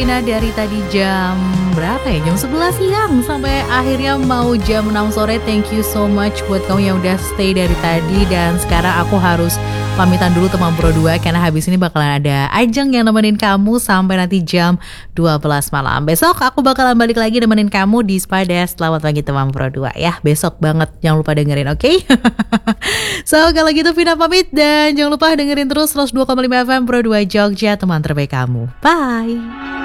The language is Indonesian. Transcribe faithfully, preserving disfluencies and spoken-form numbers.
Nah dari tadi jam berapa ya? Jam sebelas siang sampai akhirnya mau jam enam sore. Thank you so much buat kamu yang udah stay dari tadi. Dan sekarang aku harus pamitan dulu teman Pro dua karena habis ini bakalan ada Ajeng yang nemenin kamu sampai nanti jam dua belas malam. Besok aku bakalan balik lagi nemenin kamu di Spades. Selamat pagi teman Pro dua ya. Besok banget, jangan lupa dengerin, oke? Okay? So kalau gitu Vina pamit dan jangan lupa dengerin terus seratus dua koma lima F M Pro dua Jogja, teman terbaik kamu. Bye.